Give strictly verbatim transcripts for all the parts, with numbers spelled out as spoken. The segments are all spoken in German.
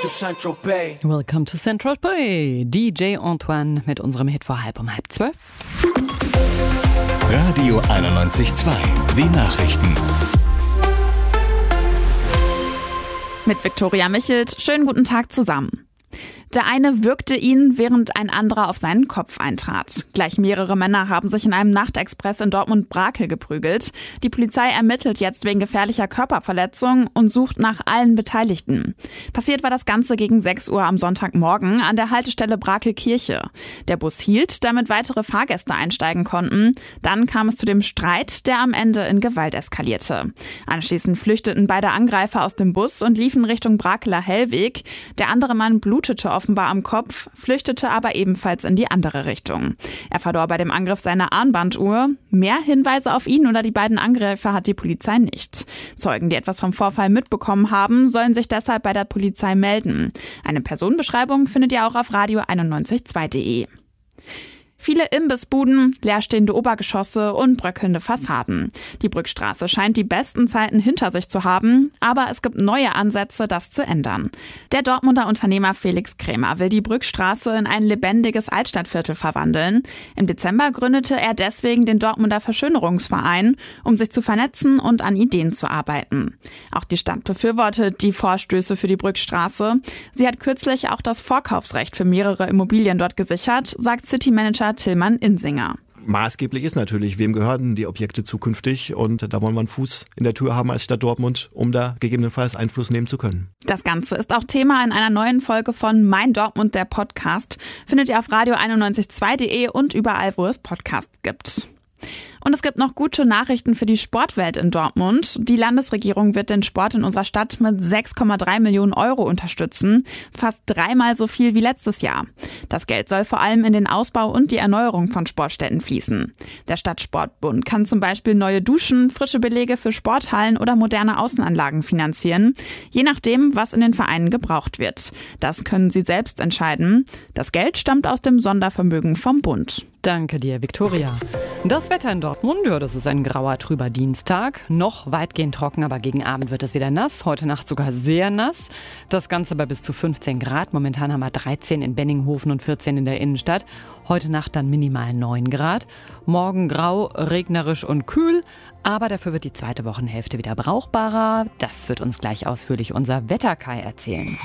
to Saint-Tropez. Welcome to Saint-Tropez. D J Antoine mit unserem Hit vor halb um halb zwölf. Radio einundneunzig Komma zwei. Die Nachrichten. Mit Viktoria Michelt. Schönen guten Tag zusammen. Der eine würgte ihn, während ein anderer auf seinen Kopf eintrat. Gleich mehrere Männer haben sich in einem Nachtexpress in Dortmund-Brakel geprügelt. Die Polizei ermittelt jetzt wegen gefährlicher Körperverletzung und sucht nach allen Beteiligten. Passiert war das Ganze gegen sechs Uhr am Sonntagmorgen an der Haltestelle Brakel-Kirche. Der Bus hielt, damit weitere Fahrgäste einsteigen konnten. Dann kam es zu dem Streit, der am Ende in Gewalt eskalierte. Anschließend flüchteten beide Angreifer aus dem Bus und liefen Richtung Brakeler Hellweg. Der andere Mann blutete offenbar am Kopf, flüchtete aber ebenfalls in die andere Richtung. Er verlor bei dem Angriff seine Armbanduhr. Mehr Hinweise auf ihn oder die beiden Angreifer hat die Polizei nicht. Zeugen, die etwas vom Vorfall mitbekommen haben, sollen sich deshalb bei der Polizei melden. Eine Personenbeschreibung findet ihr auch auf radio einundneunzig Komma zwei punkt de. Viele Imbissbuden, leerstehende Obergeschosse und bröckelnde Fassaden. Die Brückstraße scheint die besten Zeiten hinter sich zu haben, aber es gibt neue Ansätze, das zu ändern. Der Dortmunder Unternehmer Felix Krämer will die Brückstraße in ein lebendiges Altstadtviertel verwandeln. Im Dezember gründete er deswegen den Dortmunder Verschönerungsverein, um sich zu vernetzen und an Ideen zu arbeiten. Auch die Stadt befürwortet die Vorstöße für die Brückstraße. Sie hat kürzlich auch das Vorkaufsrecht für mehrere Immobilien dort gesichert, sagt City-Manager Tillmann Insinger. Maßgeblich ist natürlich, wem gehören die Objekte zukünftig, und da wollen wir einen Fuß in der Tür haben als Stadt Dortmund, um da gegebenenfalls Einfluss nehmen zu können. Das Ganze ist auch Thema in einer neuen Folge von Mein Dortmund, der Podcast. Findet ihr auf radio einundneunzig Komma zwei punkt de und überall, wo es Podcasts gibt. Und es gibt noch gute Nachrichten für die Sportwelt in Dortmund. Die Landesregierung wird den Sport in unserer Stadt mit sechs Komma drei Millionen Euro unterstützen. Fast dreimal so viel wie letztes Jahr. Das Geld soll vor allem in den Ausbau und die Erneuerung von Sportstätten fließen. Der Stadtsportbund kann zum Beispiel neue Duschen, frische Belege für Sporthallen oder moderne Außenanlagen finanzieren. Je nachdem, was in den Vereinen gebraucht wird. Das können sie selbst entscheiden. Das Geld stammt aus dem Sondervermögen vom Bund. Danke dir, Viktoria. Das Wetter in Dortmund, ja, das ist ein grauer, trüber Dienstag. Noch weitgehend trocken, aber gegen Abend wird es wieder nass. Heute Nacht sogar sehr nass. Das Ganze bei bis zu fünfzehn Grad. Momentan haben wir dreizehn in Benninghofen und vierzehn in der Innenstadt. Heute Nacht dann minimal neun Grad. Morgen grau, regnerisch und kühl. Aber dafür wird die zweite Wochenhälfte wieder brauchbarer. Das wird uns gleich ausführlich unser Wetterkai erzählen.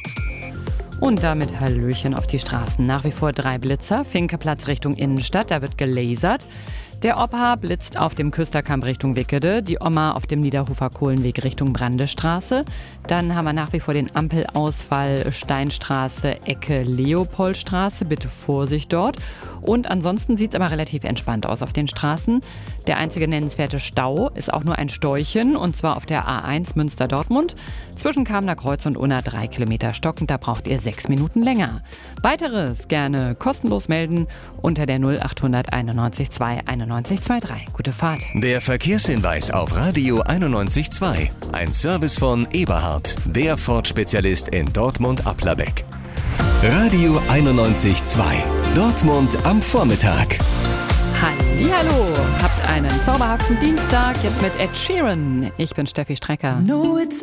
Und damit Hallöchen auf die Straßen. Nach wie vor drei Blitzer. Finkeplatz Richtung Innenstadt, da wird gelasert. Der Opa blitzt auf dem Küsterkamp Richtung Wickede, die Oma auf dem Niederhofer Kohlenweg Richtung Brandestraße. Dann haben wir nach wie vor den Ampelausfall Steinstraße, Ecke Leopoldstraße. Bitte Vorsicht dort. Und ansonsten sieht es aber relativ entspannt aus auf den Straßen. Der einzige nennenswerte Stau ist auch nur ein Stäuchen, und zwar auf der A eins Münster-Dortmund. Zwischen Kamener Kreuz und Unna drei Kilometer stockend, da braucht ihr sechs Minuten länger. Weiteres gerne kostenlos melden unter der null acht hundert einundneunzig zwei einundneunzig zweiunddreißig. Gute Fahrt. Der Verkehrshinweis auf Radio einundneunzig Komma zwei. Ein Service von Eberhard, der Ford-Spezialist in Dortmund-Applerbeck. Radio einundneunzig Komma zwei. Dortmund am Vormittag. Hallihallo, habt einen zauberhaften Dienstag, jetzt mit Ed Sheeran. Ich bin Steffi Strecker. No, it's